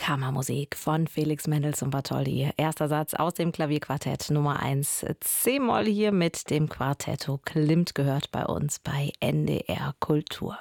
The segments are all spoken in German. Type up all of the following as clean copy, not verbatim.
Kammermusik von Felix Mendelssohn Bartholdy. Erster Satz aus dem Klavierquartett Nummer 1 C-Moll hier mit dem Quartetto Klimt, gehört bei uns bei NDR Kultur.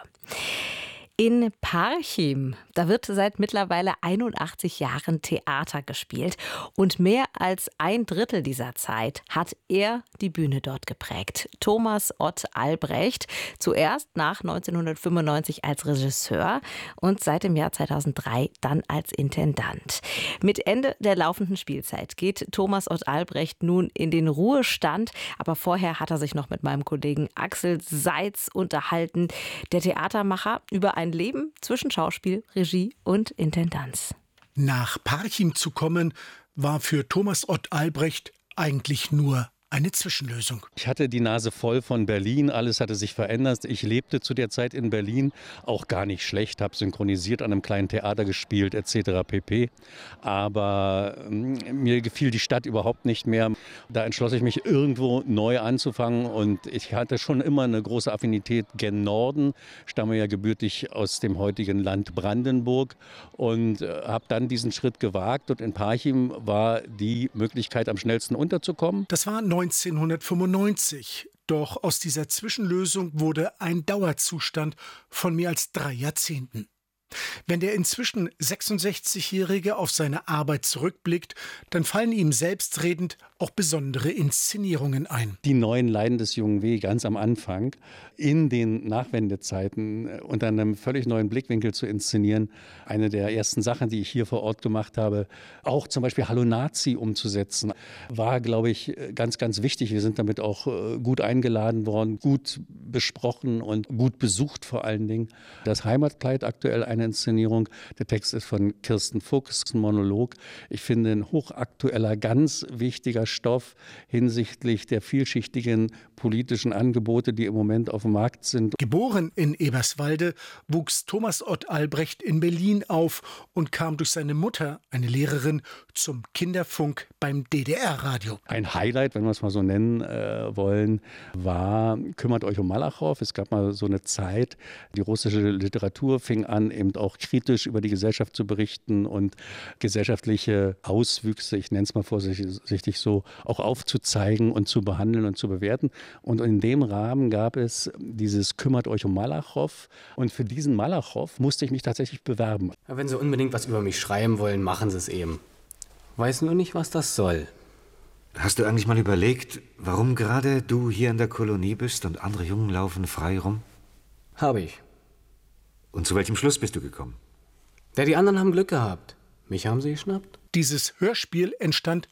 In Parchim, da wird seit mittlerweile 81 Jahren Theater gespielt und mehr als ein Drittel dieser Zeit hat er die Bühne dort geprägt. Thomas Ott Albrecht, zuerst nach 1995 als Regisseur und seit dem Jahr 2003 dann als Intendant. Mit Ende der laufenden Spielzeit geht Thomas Ott Albrecht nun in den Ruhestand, aber vorher hat er sich noch mit meinem Kollegen Axel Seitz unterhalten, der Theatermacher, über ein Leben zwischen Schauspiel, Regie und Intendanz. Nach Parchim zu kommen, war für Thomas Ott Albrecht eigentlich nur eine Zwischenlösung. Ich hatte die Nase voll von Berlin, alles hatte sich verändert. Ich lebte zu der Zeit in Berlin, auch gar nicht schlecht, habe synchronisiert, an einem kleinen Theater gespielt etc. pp. Aber mir gefiel die Stadt überhaupt nicht mehr. Da entschloss ich mich, irgendwo neu anzufangen, und ich hatte schon immer eine große Affinität gen Norden, stamme ja gebürtig aus dem heutigen Land Brandenburg und habe dann diesen Schritt gewagt, und in Parchim war die Möglichkeit, am schnellsten unterzukommen. Das war 1995. Doch aus dieser Zwischenlösung wurde ein Dauerzustand von mehr als 3 Jahrzehnten. Wenn der inzwischen 66-Jährige auf seine Arbeit zurückblickt, dann fallen ihm selbstredend auch besondere Inszenierungen ein. Die neuen Leiden des jungen W. ganz am Anfang, in den Nachwendezeiten unter einem völlig neuen Blickwinkel zu inszenieren. Eine der ersten Sachen, die ich hier vor Ort gemacht habe, auch zum Beispiel Hallo Nazi umzusetzen, war, glaube ich, ganz, ganz wichtig. Wir sind damit auch gut eingeladen worden, gut besprochen und gut besucht vor allen Dingen. Das Heimatkleid, aktuell eine Inszenierung. Der Text ist von Kirsten Fuchs, ein Monolog. Ich finde, ein hochaktueller, ganz wichtiger Stoff hinsichtlich der vielschichtigen politischen Angebote, die im Moment auf dem Markt sind. Geboren in Eberswalde, wuchs Thomas Ott Albrecht in Berlin auf und kam durch seine Mutter, eine Lehrerin, zum Kinderfunk beim DDR-Radio. Ein Highlight, wenn wir es mal so nennen wollen, war Kümmert euch um Malachow. Es gab mal so eine Zeit, die russische Literatur fing an, eben auch kritisch über die Gesellschaft zu berichten und gesellschaftliche Auswüchse, ich nenne es mal vorsichtig so, auch aufzuzeigen und zu behandeln und zu bewerten. Und in dem Rahmen gab es dieses Kümmert euch um Malachow. Und für diesen Malachow musste ich mich tatsächlich bewerben. Ja, wenn Sie unbedingt was über mich schreiben wollen, machen Sie es eben. Weiß nur nicht, was das soll. Hast du eigentlich mal überlegt, warum gerade du hier in der Kolonie bist und andere Jungen laufen frei rum? Habe ich. Und zu welchem Schluss bist du gekommen? Ja, die anderen haben Glück gehabt. Mich haben sie geschnappt. Dieses Hörspiel entstand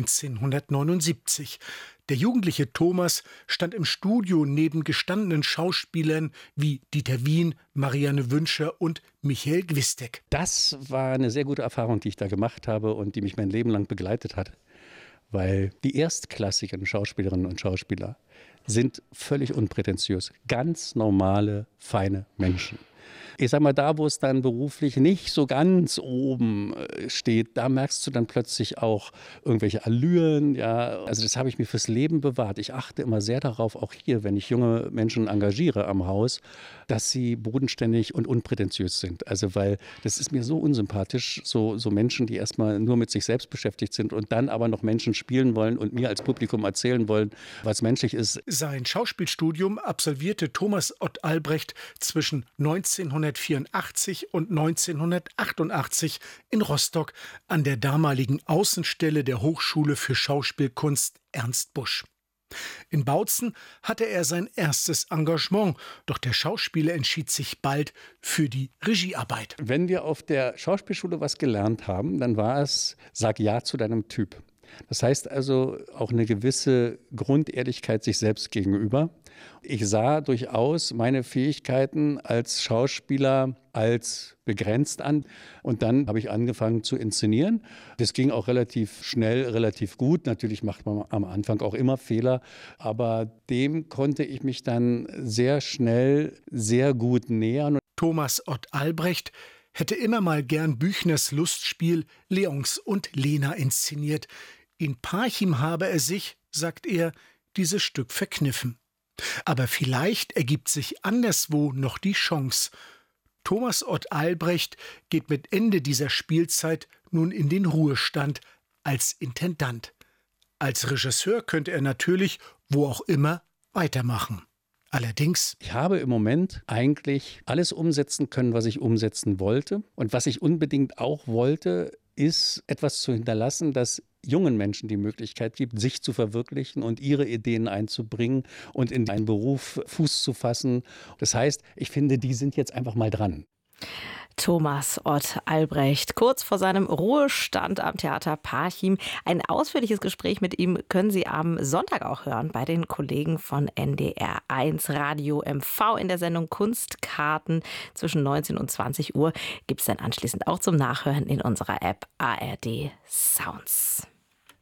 1979. Der jugendliche Thomas stand im Studio neben gestandenen Schauspielern wie Dieter Wien, Marianne Wünscher und Michael Gwistek. Das war eine sehr gute Erfahrung, die ich da gemacht habe und die mich mein Leben lang begleitet hat. Weil die erstklassigen Schauspielerinnen und Schauspieler sind völlig unprätentiös. Ganz normale, feine Menschen. Ich sag mal, da, wo es dann beruflich nicht so ganz oben steht, da merkst du dann plötzlich auch irgendwelche Allüren. Ja. Also das habe ich mir fürs Leben bewahrt. Ich achte immer sehr darauf, auch hier, wenn ich junge Menschen engagiere am Haus, dass sie bodenständig und unprätentiös sind. Also weil das ist mir so unsympathisch, so Menschen, die erstmal nur mit sich selbst beschäftigt sind und dann aber noch Menschen spielen wollen und mir als Publikum erzählen wollen, was menschlich ist. Sein Schauspielstudium absolvierte Thomas Ott Albrecht zwischen 1984 und 1988 in Rostock an der damaligen Außenstelle der Hochschule für Schauspielkunst Ernst Busch. In Bautzen hatte er sein erstes Engagement, doch der Schauspieler entschied sich bald für die Regiearbeit. Wenn wir auf der Schauspielschule was gelernt haben, dann war es, sag ja zu deinem Typ. Das heißt also auch eine gewisse Grundehrlichkeit sich selbst gegenüber. Ich sah durchaus meine Fähigkeiten als Schauspieler als begrenzt an. Und dann habe ich angefangen zu inszenieren. Das ging auch relativ schnell, relativ gut. Natürlich macht man am Anfang auch immer Fehler. Aber dem konnte ich mich dann sehr schnell, sehr gut nähern. Thomas Ott Albrecht hätte immer mal gern Büchners Lustspiel Leonce und Lena inszeniert. In Parchim habe er sich, sagt er, dieses Stück verkniffen. Aber vielleicht ergibt sich anderswo noch die Chance. Thomas Ott Albrecht geht mit Ende dieser Spielzeit nun in den Ruhestand als Intendant. Als Regisseur könnte er natürlich, wo auch immer, weitermachen. Allerdings, ich habe im Moment eigentlich alles umsetzen können, was ich umsetzen wollte. Und was ich unbedingt auch wollte, ist etwas zu hinterlassen, das jungen Menschen die Möglichkeit gibt, sich zu verwirklichen und ihre Ideen einzubringen und in einen Beruf Fuß zu fassen. Das heißt, ich finde, die sind jetzt einfach mal dran. Thomas Ott Albrecht, kurz vor seinem Ruhestand am Theater Parchim. Ein ausführliches Gespräch mit ihm können Sie am Sonntag auch hören bei den Kollegen von NDR1 Radio MV in der Sendung Kunstkarten. Zwischen 19 und 20 Uhr gibt es dann anschließend auch zum Nachhören in unserer App ARD Sounds.